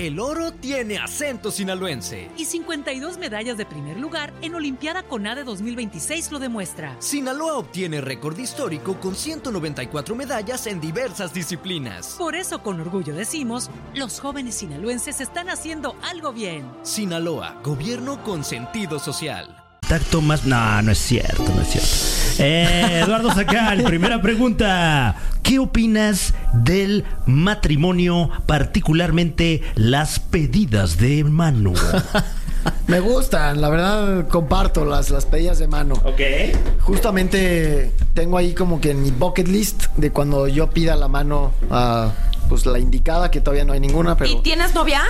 El oro tiene acento sinaloense. Y 52 medallas de primer lugar en Olimpiada CONADE 2026 lo demuestra. Sinaloa obtiene récord histórico con 194 medallas en diversas disciplinas. Por eso con orgullo decimos, los jóvenes sinaloenses están haciendo algo bien. Sinaloa, gobierno con sentido social. Tacto más... No es cierto. Eduardo Sacal, primera pregunta. ¿Qué opinas del matrimonio, particularmente las pedidas de mano? Me gustan, la verdad comparto las pedidas de mano. Ok. Justamente tengo ahí como que en mi bucket list de cuando yo pida la mano a pues la indicada, que todavía no hay ninguna, pero... ¿Y tienes novia?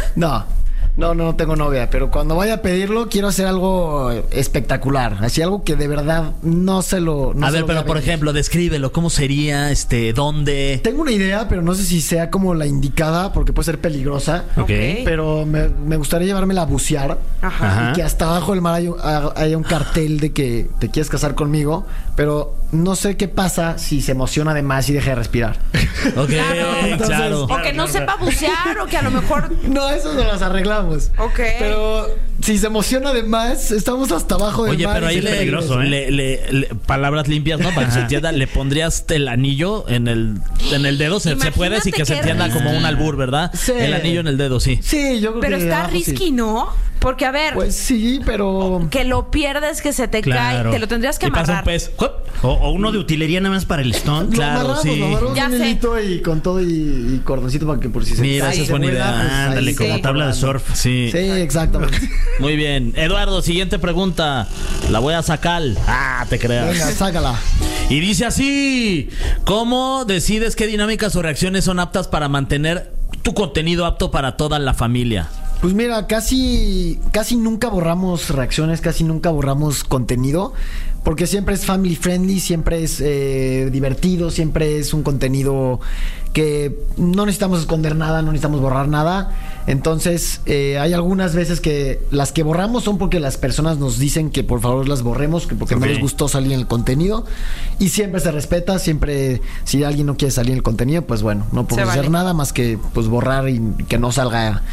No tengo novia, pero cuando vaya a pedirlo quiero hacer algo espectacular, así algo que de verdad no se lo... No a se ver, lo pero por ejemplo, descríbelo, ¿cómo sería? ¿Dónde? Tengo una idea, pero no sé si sea como la indicada, porque puede ser peligrosa. Ok. Pero me gustaría llevármela a bucear. Ajá. Y que hasta abajo del mar haya un cartel de que te quieres casar conmigo, pero no sé qué pasa si se emociona de más y deja de respirar. Ok, claro. O que no sepa bucear, o que a lo mejor... No, eso nos las arreglamos. Ok. Pero si se emociona de más, estamos hasta abajo del Oye, mar. pero ahí peligroso, palabras limpias, ¿no? Para que se entienda, le pondrías el anillo en el dedo, se puede, y que se entienda como un albur, ¿verdad? Sí. El anillo en el dedo, sí. Sí, yo creo Pero que... está risky, sí. ¿no? Porque, a ver... Pues sí, pero... Que lo pierdes, que se te cae, te lo tendrías que y pasa un amarrar. pez. O uno de utilería nada más para el stunt. Lo Claro, amarramos, sí. Lo amarramos Ya un sé. hilito y con todo y cordoncito para que por si se... Mira, esa es buena idea. pues, Ándale, ahí como se- tabla de surf. Sí. Sí, exactamente. Muy bien. Eduardo, siguiente pregunta. La voy a sacar. Te creas. Venga, sácala. Y dice así: ¿cómo decides qué dinámicas o reacciones son aptas para mantener tu contenido apto para toda la familia? Pues mira, casi nunca borramos reacciones, casi nunca borramos contenido, porque siempre es family friendly, siempre es divertido, siempre es un contenido que no necesitamos esconder nada, no necesitamos borrar nada. Entonces hay algunas veces que las que borramos son porque las personas nos dicen que por favor las borremos, que porque no les gustó salir en el contenido, y siempre se respeta. Siempre, si alguien no quiere salir en el contenido, pues bueno, no podemos hacer nada más que pues borrar y que no salga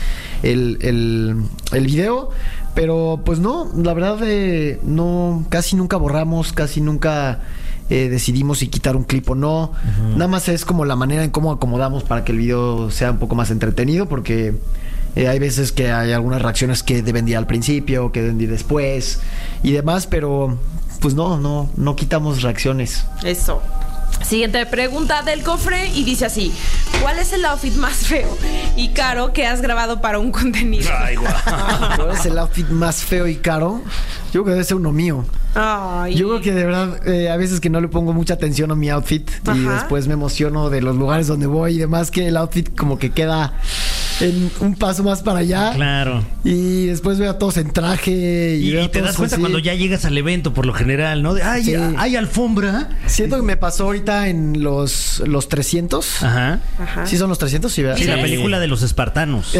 el video. Pero pues no, la verdad no, casi nunca borramos, casi nunca decidimos si quitar un clip o no. Nada más es como la manera en cómo acomodamos para que el video sea un poco más entretenido, porque hay veces que hay algunas reacciones que deben ir al principio, que deben ir después y demás, pero pues no quitamos reacciones. Eso. Siguiente pregunta del cofre y dice así: ¿cuál es el outfit más feo y caro que has grabado para un contenido? Ay, guau. ¿Cuál es el outfit más feo y caro? Yo creo que debe ser uno mío. Ay. Yo creo que de verdad a veces que no le pongo mucha atención a mi outfit y Ajá. después me emociono de los lugares donde voy y demás, que el outfit como que queda en un paso más para allá. Claro. Y después veo a todos en traje y veo Y a te todos das cuenta así. cuando ya llegas al evento, por lo general, ¿no? Sí. Hay alfombra. Siento que me pasó ahorita en los 300. Ajá. Ajá. ¿Sí son los 300? Sí, ¿verdad? Sí, la película de los espartanos.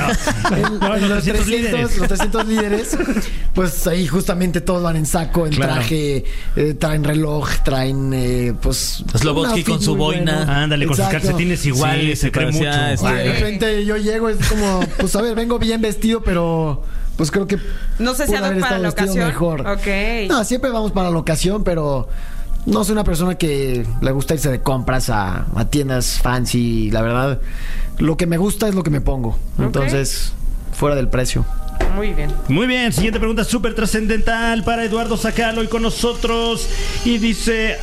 En los 300 líderes. Los 300 líderes, pues ahí justamente todos van en saco, en Claro. traje, traen reloj, traen pues... Slobodsky un outfit con su muy boina. bueno. Ándale, con sus Exacto. calcetines iguales, Sí, se cree mucho. parecía, Y de repente yo llego, es como, pues a ver, vengo bien vestido, pero pues creo que No sé si pude haber para la estado vestido ocasión. mejor. Ok. No, siempre vamos para la ocasión, pero no soy una persona que le gusta irse de compras a tiendas fancy. La verdad, lo que me gusta es lo que me pongo. Entonces, fuera del precio. Muy bien. Muy bien, siguiente pregunta súper trascendental para Eduardo Sacal hoy con nosotros. Y dice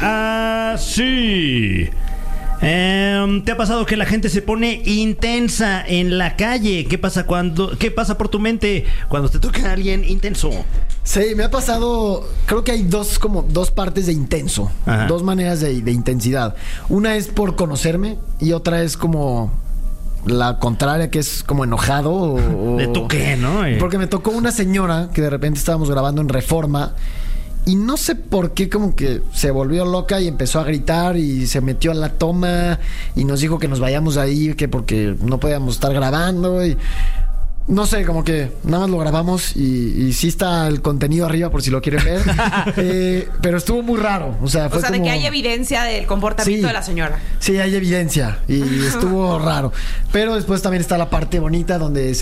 así: ¿te ha pasado que la gente se pone intensa en la calle? ¿Qué pasa por tu mente cuando te toca a alguien intenso? Sí, me ha pasado. Creo que hay dos partes de intenso. Ajá. Dos maneras de intensidad. Una es por conocerme y otra es como la contraria, que es como enojado o ¿De tú qué, no? Porque me tocó una señora que de repente estábamos grabando en Reforma y no sé por qué como que se volvió loca y empezó a gritar y se metió a la toma y nos dijo que nos vayamos de ahí, que porque no podíamos estar grabando y... No sé, como que nada más lo grabamos y sí está el contenido arriba por si lo quieren ver. Pero estuvo muy raro. O sea, fue de como... que hay evidencia del comportamiento Sí. de la señora. Sí, hay evidencia y estuvo raro. Pero después también está la parte bonita donde